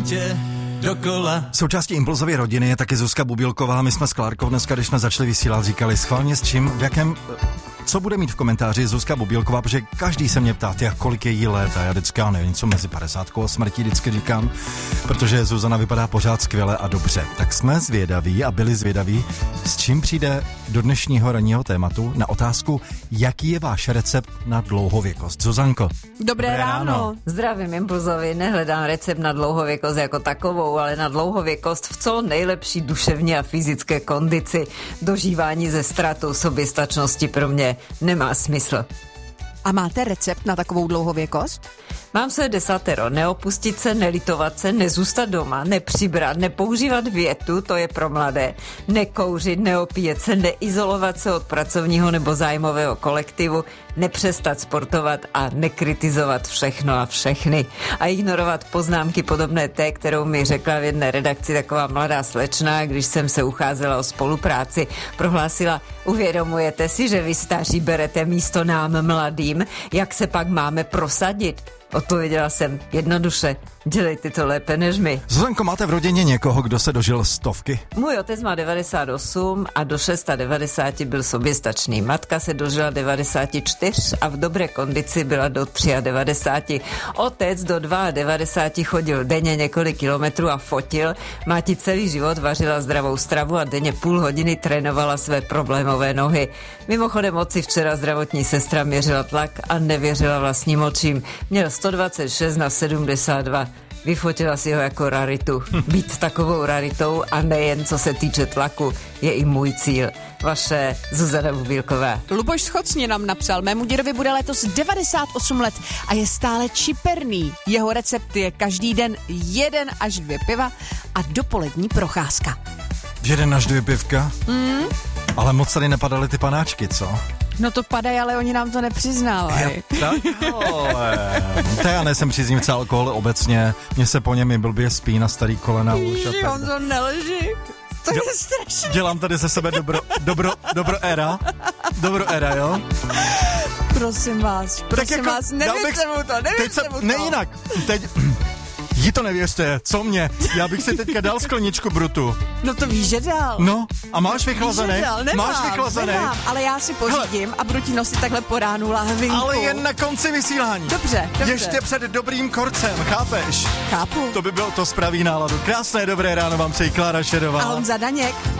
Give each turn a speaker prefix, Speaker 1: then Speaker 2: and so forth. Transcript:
Speaker 1: tě dokola.
Speaker 2: Součástí Impulzovy rodiny je taky Zuzka Bubílková. My jsme s Klárkou dneska, když jsme začali vysílat, říkali schválně s čím, v jakém, co bude mít v komentáři Zuzka Bubílková, protože každý se mě ptá, kolik je jí let, a já vždycky, já nevím, něco mezi 50 a smrtí vždycky říkám, protože Zuzana vypadá pořád skvěle a dobře. Tak jsme zvědaví a byli zvědaví, s čím přijde do dnešního ranního tématu na otázku, jaký je váš recept na dlouhověkost. Zuzanko.
Speaker 3: Dobré ráno.
Speaker 4: Zdravím Impulzovi, nehledám recept na dlouhověkost jako takovou, ale na dlouhověkost v co nejlepší duševní a fyzické kondici. Dožívání ze ztrátou soběstačnosti pro mě nemá smysl.
Speaker 3: A máte recept na takovou dlouhověkost?
Speaker 4: Mám se 10. Neopustit se, nelitovat se, nezůstat doma, nepřibrat, nepoužívat větu, to je pro mladé, nekouřit, neopíjet se, neizolovat se od pracovního nebo zájmového kolektivu, nepřestat sportovat a nekritizovat všechno a všechny. A ignorovat poznámky podobné té, kterou mi řekla v jedné redakci taková mladá slečna, když jsem se ucházela o spolupráci. Prohlásila, uvědomujete si, že vy staří berete místo nám mladým, jak se pak máme prosadit? Odpověděla jsem jednoduše, dělejte to lépe než my.
Speaker 2: Zuzanko, máte v rodině někoho, kdo se dožil 100?
Speaker 4: Můj otec má 98 a do 690 byl soběstačný. Matka se dožila 94 a v dobré kondici byla do 93. Otec do 92 chodil denně několik kilometrů a fotil. Máti celý život vařila zdravou stravu a denně půl hodiny trénovala své problémové nohy. Mimochodem otci včera zdravotní sestra měřila tlak a nevěřila vlastním očím. Měl 126 na 72. Vyfotila si ho jako raritu. Být takovou raritou a nejen co se týče tlaku je i můj cíl. Vaše Zuzana Bubílková.
Speaker 3: Luboš Schocně nám napsal, mému dědovi bude letos 98 let a je stále čiperný. Jeho recept je každý den 1 až 2 piva a dopolední procházka.
Speaker 2: 1 až 2 pivka? Ale moc tady nepadaly ty panáčky, co?
Speaker 3: No to padají, ale oni nám to nepřiznávají.
Speaker 2: Tak, to já nejsem příznivce alkoholu obecně, mně se po něm i blbě spí na starý kolena.
Speaker 3: Ježiši, on to nelží. To je strašný.
Speaker 2: Dělám tady ze sebe dobro éra, jo?
Speaker 3: Prosím vás, nevěřte mu to.
Speaker 2: Ne jinak, teď... Jí to nevěřte, co mě? Já bych si teďka dal skleničku brutu.
Speaker 3: No to víš, že dal.
Speaker 2: No, a máš vychlazený?
Speaker 3: Nemám, ale já si pořídím a budu ti nosit takhle po ránu lahvinku.
Speaker 2: Ale jen na konci vysílání.
Speaker 3: Dobře.
Speaker 2: Ještě před dobrým korcem, chápeš?
Speaker 3: Chápu.
Speaker 2: To by bylo to spraví náladu. Krásné dobré ráno vám přeji Klára Šerová.
Speaker 3: A Honza Daněk.